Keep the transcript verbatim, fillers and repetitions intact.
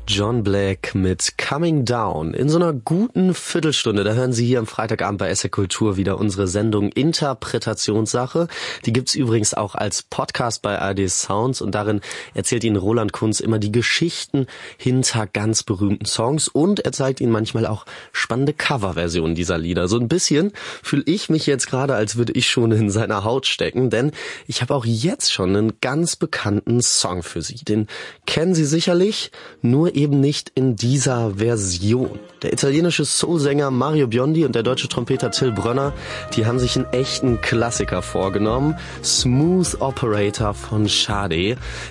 John Black mit Coming Down. In so einer guten Viertelstunde, da hören Sie hier am Freitagabend bei S R Kultur wieder unsere Sendung Interpretationssache. Die gibt's übrigens auch als Podcast bei A R D Sounds und darin erzählt Ihnen Roland Kunz immer die Geschichten hinter ganz berühmten Songs und er zeigt Ihnen manchmal auch spannende Coverversionen dieser Lieder. So ein bisschen fühle ich mich jetzt gerade, als würde ich schon in seiner Haut stecken, denn ich habe auch jetzt schon einen ganz bekannten Song für Sie. Den kennen Sie sicherlich, nur eben nicht in dieser Version. Der italienische Soulsänger Mario Biondi und der deutsche Trompeter Till Brönner, die haben sich einen echten Klassiker vorgenommen. Smooth Operator von Sade.